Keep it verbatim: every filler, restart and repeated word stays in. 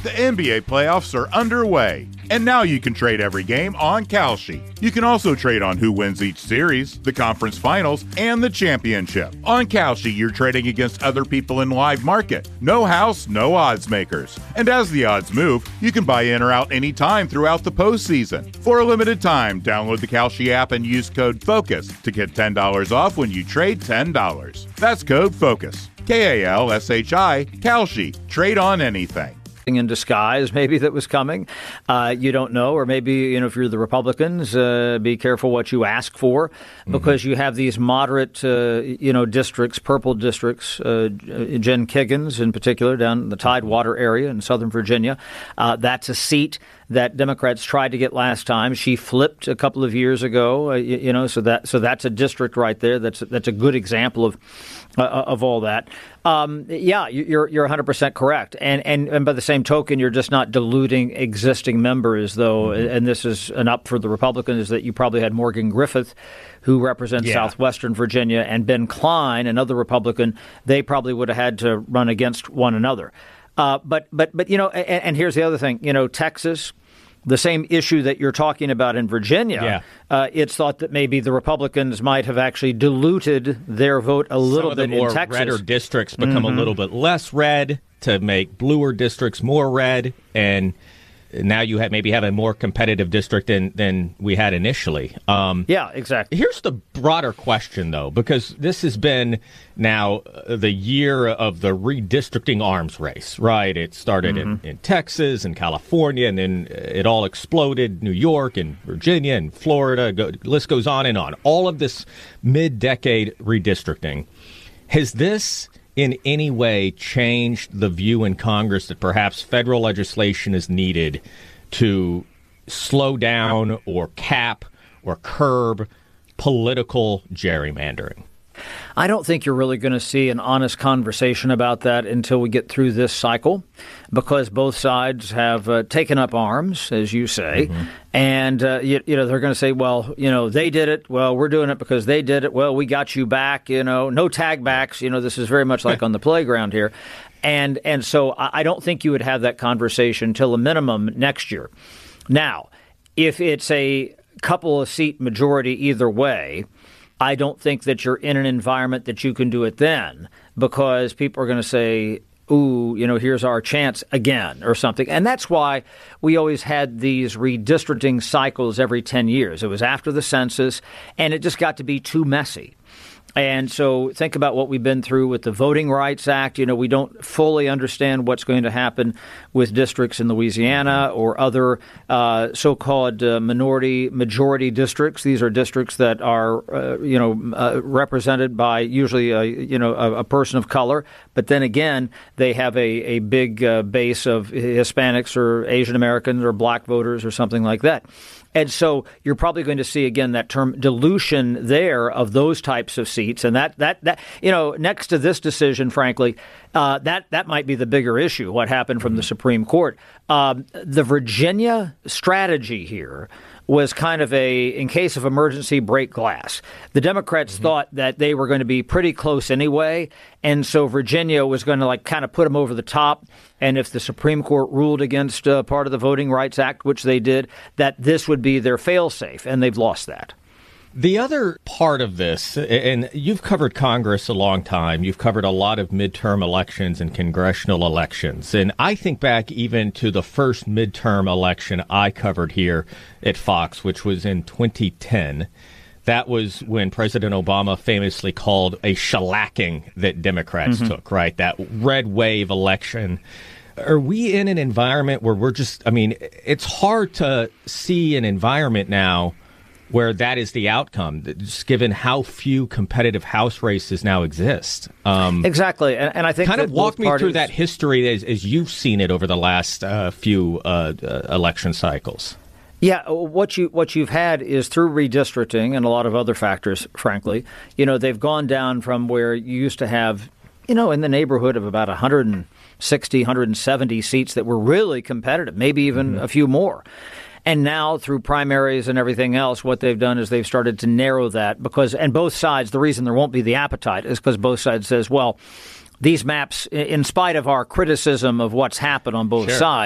The N B A playoffs are underway, and now you can trade every game on Kalshi. You can also trade on who wins each series, the conference finals, and the championship. On Kalshi, you're trading against other people in live market. No house, no odds makers. And as the odds move, you can buy in or out anytime throughout the postseason. For a limited time, download the Kalshi app and use code FOCUS to get ten dollars off when you trade ten dollars. That's code FOCUS. K A L S H I, Kalshi. Trade on anything. In disguise, maybe, that was coming. Uh, you don't know. Or maybe, you know, if you're the Republicans, uh, be careful what you ask for, because mm-hmm. you have these moderate, uh, you know, districts, purple districts, uh, Jen Kiggins in particular down in the Tidewater area in Southern Virginia. Uh, that's a seat that Democrats tried to get last time. She flipped a couple of years ago, uh, you, you know, so that so that's a district right there. That's that's a good example of uh, of all that. Um, yeah, you're you're one hundred percent correct, and and and by the same token, you're just not diluting existing members, though. Mm-hmm. And this is an up for the Republicans, that you probably had Morgan Griffith, who represents yeah. Southwestern Virginia, and Ben Klein, another Republican. They probably would have had to run against one another. Uh, but, but, but, you know, and, and here's the other thing, you know, Texas, the same issue that you're talking about in Virginia, yeah. uh, it's thought that maybe the Republicans might have actually diluted their vote a little Some of bit the more in Texas. Redder districts become mm-hmm. a little bit less red to make bluer districts more red, and now you have maybe have a more competitive district than, than we had initially. Um, yeah, exactly. Here's the broader question, though, because this has been now the year of the redistricting arms race, right? It started mm-hmm. in, in Texas and California, and then it all exploded, New York and Virginia and Florida. Go, list goes on and on. All of this mid-decade redistricting. Has this in any way changed the view in Congress that perhaps federal legislation is needed to slow down or cap or curb political gerrymandering? I don't think you're really going to see an honest conversation about that until we get through this cycle, because both sides have uh, taken up arms, as you say, mm-hmm. and uh, you, you know they're going to say, well, you know, they did it. Well, we're doing it because they did it. Well, we got you back. You know, no tag backs. You know, this is very much like on the playground here, and and so I don't think you would have that conversation till a minimum next year. Now, if it's a couple of seat majority either way, I don't think that you're in an environment that you can do it then, because people are going to say, ooh, you know, here's our chance again or something. And that's why we always had these redistricting cycles every ten years. It was after the census, and it just got to be too messy. And so think about what we've been through with the Voting Rights Act. You know, we don't fully understand what's going to happen with districts in Louisiana or other uh, so-called uh, minority majority districts. These are districts that are, uh, you know, uh, represented by usually, a, you know, a, a person of color. But then again, they have a, a big uh, base of Hispanics or Asian Americans or black voters or something like that. And so you're probably going to see, again, that term dilution there of those types of seats. And that, that, that you know, next to this decision, frankly, uh, that, that might be the bigger issue, what happened from the Supreme Court. Um, the Virginia strategy here was kind of a, in case of emergency, break glass. The Democrats mm-hmm. thought that they were going to be pretty close anyway, and so Virginia was going to like kind of put them over the top. And if the Supreme Court ruled against uh, part of the Voting Rights Act, which they did, that this would be their fail-safe, and they've lost that. The other part of this, and you've covered Congress a long time, you've covered a lot of midterm elections and congressional elections, and I think back even to the first midterm election I covered here at Fox, which was in twenty ten. That was when President Obama famously called a shellacking that Democrats mm-hmm. took, right? That red wave election. Are we in an environment where we're just, I mean, it's hard to see an environment now where that is the outcome, just given how few competitive House races now exist. Um, exactly. And, and I think kind of walk me parties... through that history as, as you've seen it over the last uh, few uh, uh, election cycles. Yeah, what you what you've had is through redistricting and a lot of other factors, frankly, you know, they've gone down from where you used to have, you know, in the neighborhood of about one hundred sixty, one hundred seventy seats that were really competitive, maybe even mm-hmm. a few more. And now through primaries and everything else, what they've done is they've started to narrow that because, and both sides, the reason there won't be the appetite is because both sides says, well, these maps, in spite of our criticism of what's happened on both sure. sides,